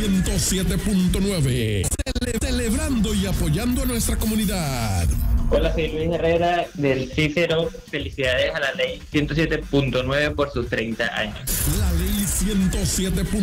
107.9. Celebrando y apoyando a nuestra comunidad. Hola, soy Luis Herrera del Cícero. Felicidades a la ley 107.9 por sus 30 años. La ley 107.